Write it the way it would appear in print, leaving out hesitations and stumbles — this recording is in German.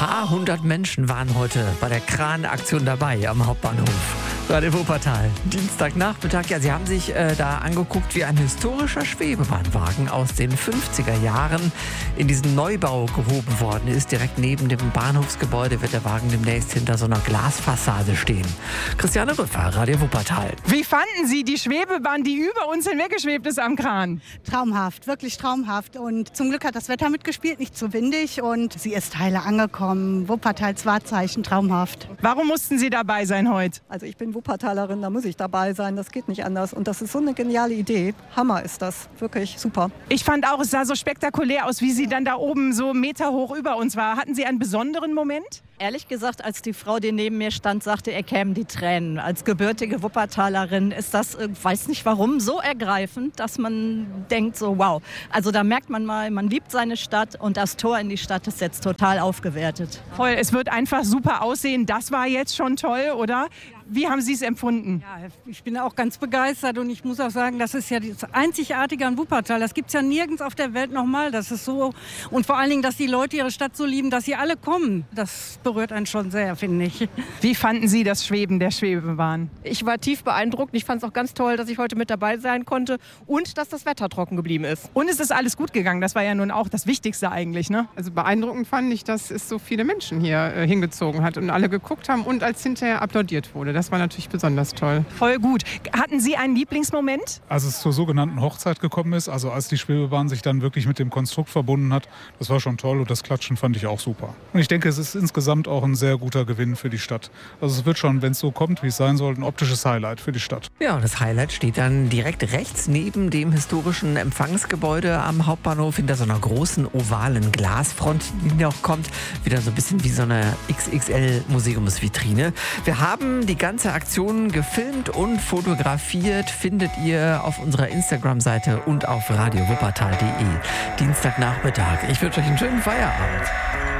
paar hundert Menschen waren heute bei der Kranaktion dabei am Hauptbahnhof. Radio Wuppertal. Dienstagnachmittag. Ja, Sie haben sich da angeguckt, wie ein historischer Schwebebahnwagen aus den 50er Jahren in diesen Neubau gehoben worden ist. Direkt neben dem Bahnhofsgebäude wird der Wagen demnächst hinter so einer Glasfassade stehen. Christiane Rüffer, Radio Wuppertal. Wie fanden Sie die Schwebebahn, die über uns hinweggeschwebt ist am Kran? Traumhaft, wirklich traumhaft. Und zum Glück hat das Wetter mitgespielt, nicht zu windig. Und sie ist heile angekommen. Wuppertals Wahrzeichen, traumhaft. Warum mussten Sie dabei sein heute? Also ich bin Wuppertalerin, da muss ich dabei sein, das geht nicht anders. Und das ist so eine geniale Idee. Hammer ist das, wirklich super. Ich fand auch, es sah so spektakulär aus, wie sie dann da oben so meterhoch über uns war. Hatten Sie einen besonderen Moment? Ehrlich gesagt, als die Frau, die neben mir stand, sagte, er kämen die Tränen. Als gebürtige Wuppertalerin ist das, weiß nicht warum, so ergreifend, dass man denkt so, wow. Also da merkt man mal, man liebt seine Stadt und das Tor in die Stadt ist jetzt total aufgewertet. Voll, es wird einfach super aussehen. Das war jetzt schon toll, oder? Wie haben Sie es empfunden? Ja, ich bin auch ganz begeistert und ich muss auch sagen, das ist ja das Einzigartige an Wuppertal. Das gibt es ja nirgends auf der Welt nochmal. Das ist so, und vor allen Dingen, dass die Leute ihre Stadt so lieben, dass sie alle kommen. Das berührt einen schon sehr, finde ich. Wie fanden Sie das Schweben der Schwebebahn? Ich war tief beeindruckt. Ich fand es auch ganz toll, dass ich heute mit dabei sein konnte und dass das Wetter trocken geblieben ist. Und es ist alles gut gegangen. Das war ja nun auch das Wichtigste eigentlich, ne? Also beeindruckend fand ich, dass es so viele Menschen hier hingezogen hat und alle geguckt haben und als hinterher applaudiert wurde. Das war natürlich besonders toll. Voll gut. Hatten Sie einen Lieblingsmoment? Als es zur sogenannten Hochzeit gekommen ist, also als die Schwebebahn sich dann wirklich mit dem Konstrukt verbunden hat, das war schon toll und das Klatschen fand ich auch super. Und ich denke, es ist insgesamt auch ein sehr guter Gewinn für die Stadt. Also es wird schon, wenn es so kommt, wie es sein soll, ein optisches Highlight für die Stadt. Ja, und das Highlight steht dann direkt rechts neben dem historischen Empfangsgebäude am Hauptbahnhof hinter so einer großen ovalen Glasfront, die noch kommt. Wieder so ein bisschen wie so eine XXL-Museumsvitrine. Wir haben die ganze Aktion gefilmt und fotografiert, findet ihr auf unserer Instagram-Seite und auf radiowuppertal.de. Dienstagnachmittag. Ich wünsche euch einen schönen Feierabend.